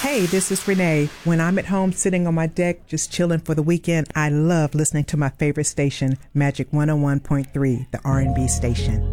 Hey, this is Renee. When I'm at home sitting on my deck just chilling for the weekend, I love listening to my favorite station, Magic 101.3, the R&B station.